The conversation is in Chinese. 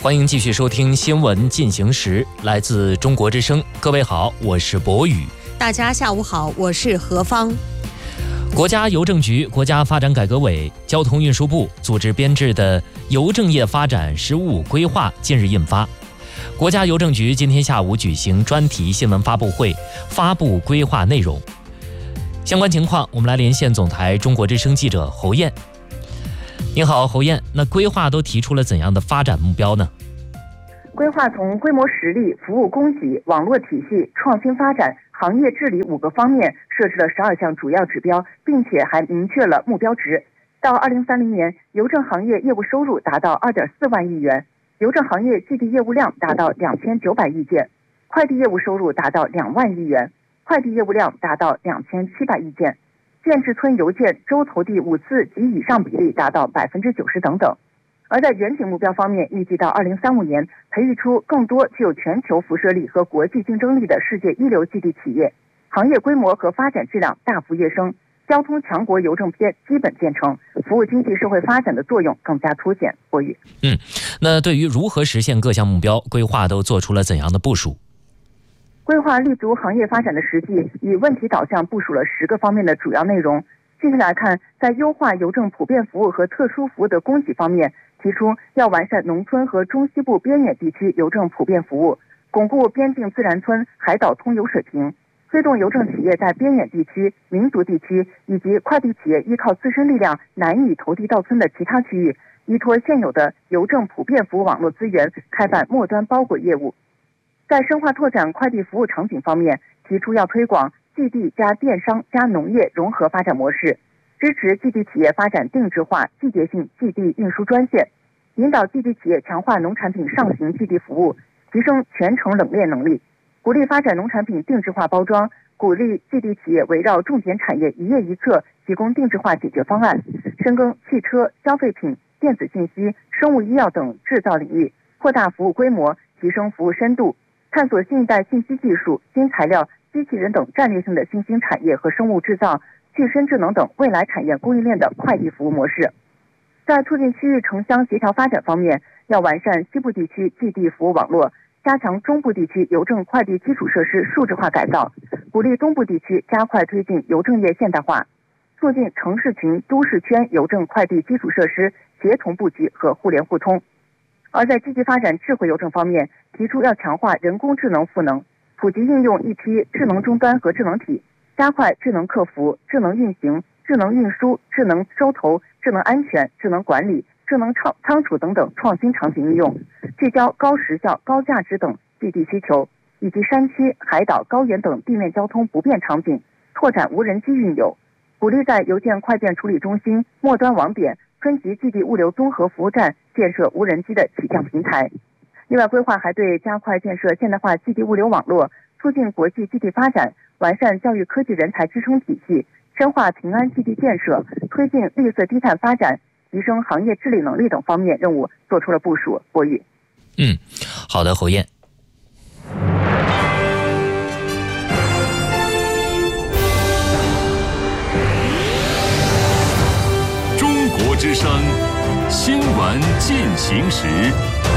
欢迎继续收听新闻进行时，来自中国之声。各位好，我是博宇。 大家下午好，我是何芳。 国家邮政局、国家发展改革委、交通运输部组织编制的邮政业发展“十五五”规划近日印发。国家邮政局今天下午举行专题新闻发布会，发布规划内容。相关情况，我们来连线总台中国之声记者侯艳。您好，侯艳。那规划都提出了怎样的发展目标呢？ 规划从规模实力、服务供给、网络体系、创新发展、行业治理5个方面设置了12项主要指标，并且还明确了目标值。到2030年，邮政行业业务收入达到2.4万亿元，邮政行业寄递业务量达到2900亿件，快递业务收入达到2万亿元，快递业务量达到2700亿件，建制村邮件周投递5次及以上比例达到90%等等。而在远景目标方面，预计到2035年，培育出更多具有全球辐射力和国际竞争力的世界一流寄递企业，行业规模和发展质量大幅跃升，交通强国邮政篇基本建成，服务经济社会发展的作用更加凸显。博宇， 那对于如何实现各项目标，规划都做出了怎样的部署？ 规划立足行业发展的实际，以问题导向部署了10个方面的主要内容。具体来看，在优化邮政普遍服务和特殊服务的供给方面，提出要完善农村和中西部边远地区邮政普遍服务，巩固边境自然村、海岛通邮水平，推动邮政企业在边远地区、民族地区以及快递企业依靠自身力量难以投递到村的其他区域，依托现有的邮政普遍服务网络资源，开办末端包裹业务。在深化拓展快递服务场景方面，提出要推广寄递加电商加农业融合发展模式，支持寄递企业发展定制化、季节性寄递运输专线，引导寄递企业强化农产品上行寄递服务，提升全程冷链能力，鼓励发展农产品定制化包装，鼓励寄递企业围绕重点产业一页一策提供定制化解决方案，深耕汽车、消费品、电子信息、生物医药等制造领域，扩大服务规模，提升服务深度，探索新一代信息技术、新材料、机器人等战略性的新兴产业和生物制造、具身智能等未来产业供应链的快递服务模式。在促进区域城乡协调发展方面，要完善西部地区寄递服务网络，加强中部地区邮政快递基础设施数字化改造，鼓励东部地区加快推进邮政业现代化，促进城市群、都市圈邮政快递基础设施协同布局和互联互通。而在积极发展智慧邮政方面，提出要强化人工智能赋能，普及应用一批智能终端和智能体，加快智能客服、智能运行、智能运输、智能收投、智能安全、智能管理、智能仓储等等创新场景应用，聚焦高时效、高价值等寄递需求，以及山区、海岛、高原等地面交通不便场景，拓展无人机运油，鼓励在邮件快件处理中心、末端网点、分级寄递物流综合服务站建设无人机的起降平台。另外，规划还对加快建设现代化寄递物流网络、促进国际寄递发展、完善教育科技人才支撑体系、深化平安寄递建设、推进绿色低碳发展、提升行业治理能力等方面任务做出了部署。博宇， 好的，侯艳。 中国之声新闻进行时。